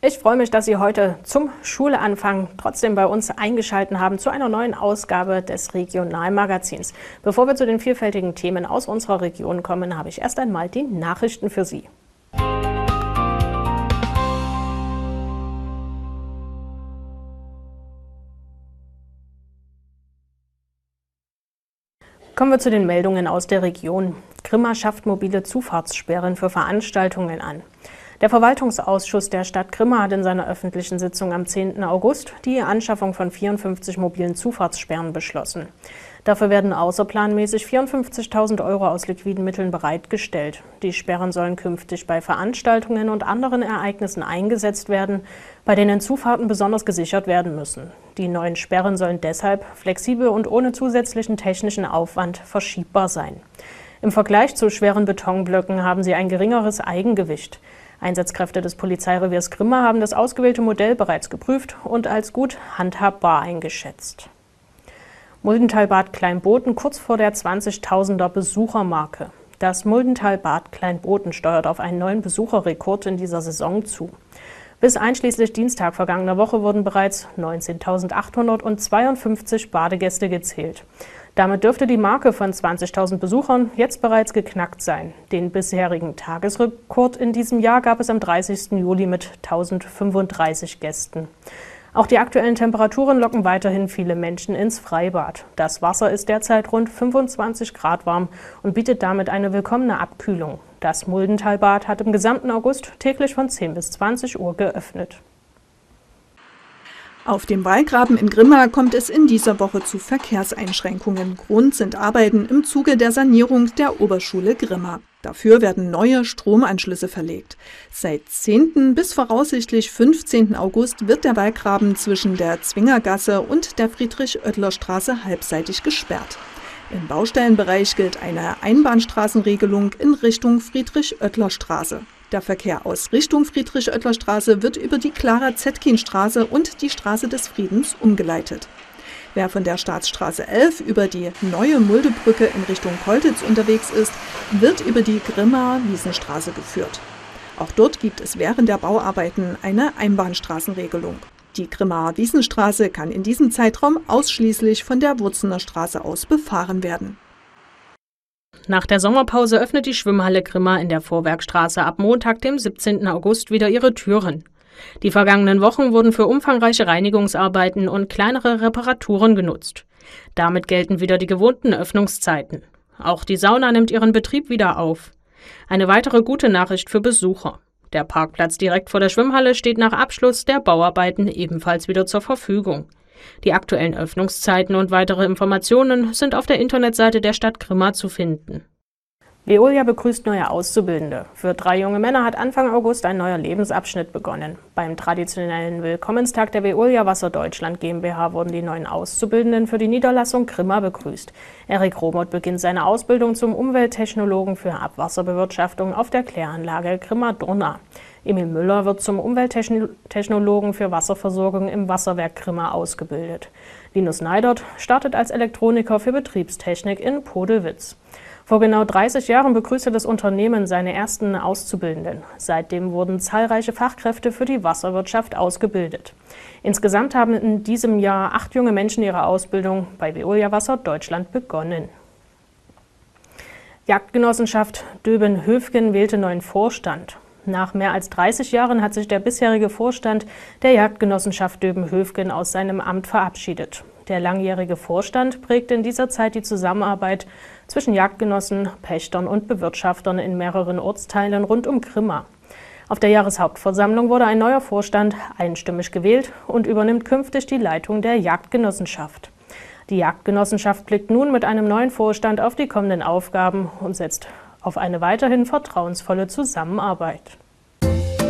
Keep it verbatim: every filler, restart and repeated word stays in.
Ich freue mich, dass Sie heute zum Schuleanfang trotzdem bei uns eingeschaltet haben zu einer neuen Ausgabe des Regionalmagazins. Bevor wir zu den vielfältigen Themen aus unserer Region kommen, habe ich erst einmal die Nachrichten für Sie. Kommen wir zu den Meldungen aus der Region. Grimma schafft mobile Zufahrtssperren für Veranstaltungen an. Der Verwaltungsausschuss der Stadt Grimma hat in seiner öffentlichen Sitzung am zehnten August die Anschaffung von vierundfünfzig mobilen Zufahrtssperren beschlossen. Dafür werden außerplanmäßig vierundfünfzigtausend Euro aus liquiden Mitteln bereitgestellt. Die Sperren sollen künftig bei Veranstaltungen und anderen Ereignissen eingesetzt werden, bei denen Zufahrten besonders gesichert werden müssen. Die neuen Sperren sollen deshalb flexibel und ohne zusätzlichen technischen Aufwand verschiebbar sein. Im Vergleich zu schweren Betonblöcken haben sie ein geringeres Eigengewicht. Einsatzkräfte des Polizeireviers Grimma haben das ausgewählte Modell bereits geprüft und als gut handhabbar eingeschätzt. Muldentalbad Kleinboten kurz vor der zwanzigtausender Besuchermarke. Das Muldentalbad Kleinboten steuert auf einen neuen Besucherrekord in dieser Saison zu. Bis einschließlich Dienstag vergangener Woche wurden bereits neunzehntausendachthundertzweiundfünfzig Badegäste gezählt. Damit dürfte die Marke von zwanzigtausend Besuchern jetzt bereits geknackt sein. Den bisherigen Tagesrekord in diesem Jahr gab es am dreißigsten Juli mit tausendfünfunddreißig Gästen. Auch die aktuellen Temperaturen locken weiterhin viele Menschen ins Freibad. Das Wasser ist derzeit rund fünfundzwanzig Grad warm und bietet damit eine willkommene Abkühlung. Das Muldentalbad hat im gesamten August täglich von zehn bis zwanzig Uhr geöffnet. Auf dem Wallgraben in Grimma kommt es in dieser Woche zu Verkehrseinschränkungen. Grund sind Arbeiten im Zuge der Sanierung der Oberschule Grimma. Dafür werden neue Stromanschlüsse verlegt. Seit zehnten bis voraussichtlich fünfzehnten August wird der Wallgraben zwischen der Zwingergasse und der Friedrich-Oettler-Straße halbseitig gesperrt. Im Baustellenbereich gilt eine Einbahnstraßenregelung in Richtung Friedrich-Oettler-Straße. Der Verkehr aus Richtung Friedrich-Oettler-Straße wird über die Clara-Zetkin-Straße und die Straße des Friedens umgeleitet. Wer von der Staatsstraße elf über die neue Muldebrücke in Richtung Koltitz unterwegs ist, wird über die Grimma-Wiesenstraße geführt. Auch dort gibt es während der Bauarbeiten eine Einbahnstraßenregelung. Die Grimma-Wiesenstraße kann in diesem Zeitraum ausschließlich von der Wurzener Straße aus befahren werden. Nach der Sommerpause öffnet die Schwimmhalle Grimma in der Vorwerkstraße ab Montag, dem siebzehnten August, wieder ihre Türen. Die vergangenen Wochen wurden für umfangreiche Reinigungsarbeiten und kleinere Reparaturen genutzt. Damit gelten wieder die gewohnten Öffnungszeiten. Auch die Sauna nimmt ihren Betrieb wieder auf. Eine weitere gute Nachricht für Besucher. Der Parkplatz direkt vor der Schwimmhalle steht nach Abschluss der Bauarbeiten ebenfalls wieder zur Verfügung. Die aktuellen Öffnungszeiten und weitere Informationen sind auf der Internetseite der Stadt Grimma zu finden. Veolia begrüßt neue Auszubildende. Für drei junge Männer hat Anfang August ein neuer Lebensabschnitt begonnen. Beim traditionellen Willkommenstag der Veolia Wasser Deutschland GmbH wurden die neuen Auszubildenden für die Niederlassung Grimma begrüßt. Erik Romoth beginnt seine Ausbildung zum Umwelttechnologen für Abwasserbewirtschaftung auf der Kläranlage Grimma-Durna. Emil Müller wird zum Umwelttechnologen für Wasserversorgung im Wasserwerk Grimma ausgebildet. Linus Neidert startet als Elektroniker für Betriebstechnik in Podelwitz. Vor genau dreißig Jahren begrüßte das Unternehmen seine ersten Auszubildenden. Seitdem wurden zahlreiche Fachkräfte für die Wasserwirtschaft ausgebildet. Insgesamt haben in diesem Jahr acht junge Menschen ihre Ausbildung bei Veolia Wasser Deutschland begonnen. Jagdgenossenschaft Döben-Höfgen wählte neuen Vorstand. Nach mehr als dreißig Jahren hat sich der bisherige Vorstand der Jagdgenossenschaft Döben-Höfgen aus seinem Amt verabschiedet. Der langjährige Vorstand prägte in dieser Zeit die Zusammenarbeit zwischen Jagdgenossen, Pächtern und Bewirtschaftern in mehreren Ortsteilen rund um Grimma. Auf der Jahreshauptversammlung wurde ein neuer Vorstand einstimmig gewählt und übernimmt künftig die Leitung der Jagdgenossenschaft. Die Jagdgenossenschaft blickt nun mit einem neuen Vorstand auf die kommenden Aufgaben und setzt auf eine weiterhin vertrauensvolle Zusammenarbeit.